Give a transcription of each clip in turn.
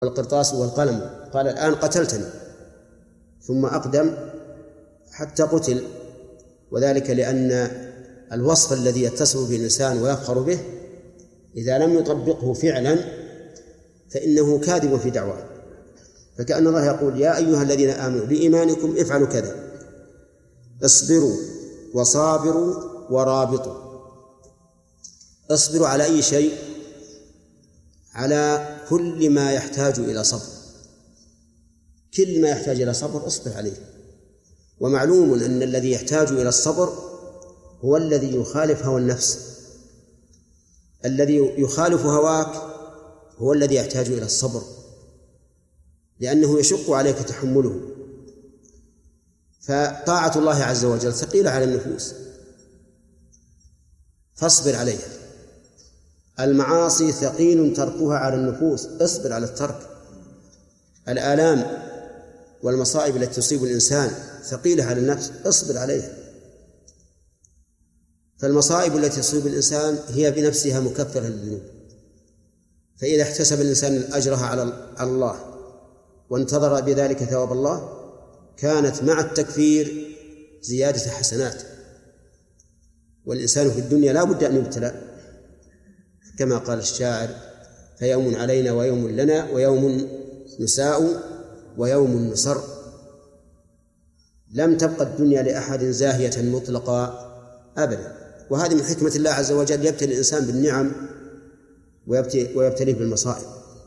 والقرطاس والقلم، قال الآن قتلتني، ثم أقدم حتى قتل، وذلك لأن الوصف الذي يتصف به الإنسان ويفخر به إذا لم يطبقه فعلا فإنه كاذب في دعواه. فكأن الله يقول: يا أيها الذين آمنوا بإيمانكم افعلوا كذا، اصبروا وصابروا ورابطوا. اصبروا على أي شيء؟ على كل ما يحتاج إلى صبر، كل ما يحتاج إلى صبر اصبر عليه. ومعلوم أن الذي يحتاج إلى الصبر هو الذي يخالف هوى النفس. الذي يخالف هواك هو الذي يحتاج إلى الصبر، لأنه يشق عليك تحمله. فطاعة الله عز وجل ثقيلة على النفوس فاصبر عليها. المعاصي ثقيل تركها على النفوس، اصبر على الترك. الآلام والمصائب التي تصيب الإنسان ثقيلة على النفس، اصبر عليها. فالمصائب التي تصيب الإنسان هي بنفسها مكفرة للذنوب، فإذا احتسب الإنسان أجرها على الله وانتظر بذلك ثواب الله كانت مع التكفير زيادة حسنات. والإنسان في الدنيا لا بد أن يبتلى، كما قال الشاعر: فيوم علينا ويوم لنا ويوم نساء ويوم نصر. لم تبقى الدنيا لأحد زاهية مطلقا أبدا. وهذه من حكمة الله عز وجل، يبتلي الإنسان بالنعم ويبتليه بالمصائب.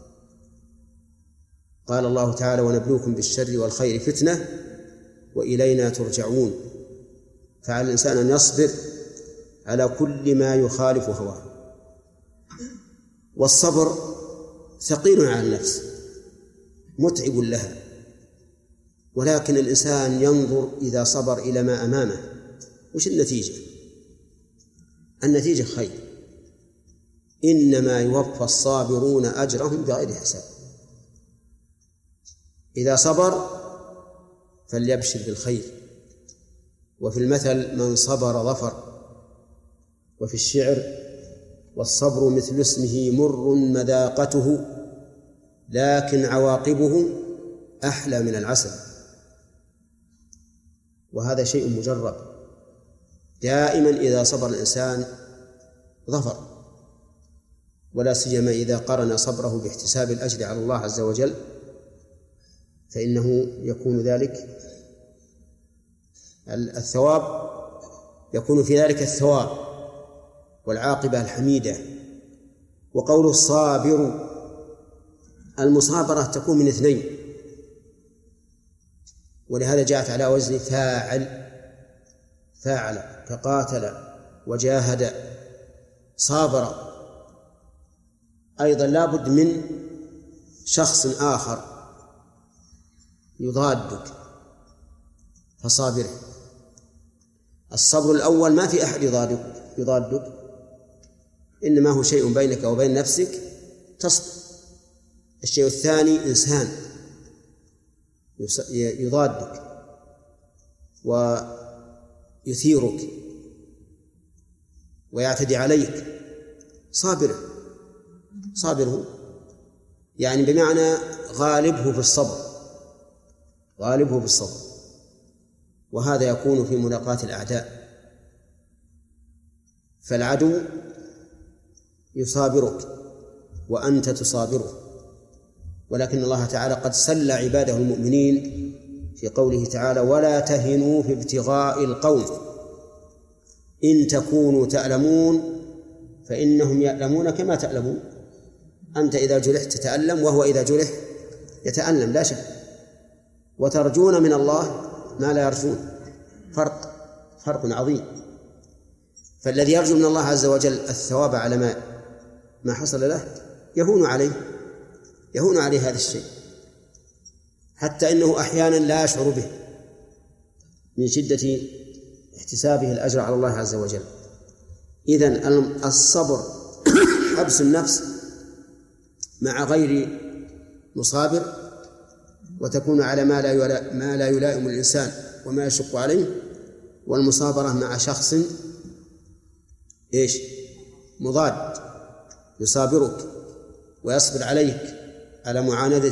قال الله تعالى: ونبلوكم بالشر والخير فتنة وإلينا ترجعون. فعلى الإنسان أن يصبر على كل ما يخالف هواه. والصبر ثقيل على النفس متعب لها، ولكن الإنسان ينظر إذا صبر إلى ما أمامه وش النتيجة؟ النتيجة خير. إنما يوفى الصابرون أجرهم بغير حساب. إذا صبر فليبشر بالخير. وفي المثل: من صبر ظفر. وفي الشعر: والصبر مثل اسمه مر مذاقته لكن عواقبه أحلى من العسل. وهذا شيء مجرب، دائما إذا صبر الإنسان ظفر، ولا سيما إذا قرن صبره باحتساب الأجر على الله عز وجل، فإنه يكون ذلك الثواب، يكون في ذلك الثواب والعاقبة الحميدة. وقول الصابر، المصابرة تكون من اثنين، ولهذا جاءت على وزن فاعل كقاتل وجاهد. صابر أيضا لا بد من شخص آخر يضادك فصابره. الصبر الأول ما في أحد يضادك، إنما هو شيء بينك وبين نفسك تصبر. الشيء الثاني إنسان يضادك ويثيرك ويعتدي عليك، صابره يعني بمعنى غالبه في الصبر. وهذا يكون في ملاقاة الأعداء، فالعدو يصابرك وأنت تصابره. ولكن الله تعالى قد سل عباده المؤمنين في قوله تعالى: ولا تهنوا في ابتغاء القوم إن تكونوا تألمون فإنهم يألمون كما تألمون. أنت إذا جرحت تتألم، وهو إذا جرح يتألم لا شك. وترجون من الله ما لا يرجون، فرق عظيم. فالذي يرجو من الله عز وجل الثواب على ما حصل له يهون عليه هذا الشيء، حتى إنه أحيانا لا يشعر به من شدة احتسابه الأجر على الله عز وجل. إذن الصبر حبس النفس مع غير مصابر، وتكون على ما لا يلائم الإنسان وما يشق عليه. والمصابرة مع شخص مضاد يصابرك ويصبر عليك على معاندة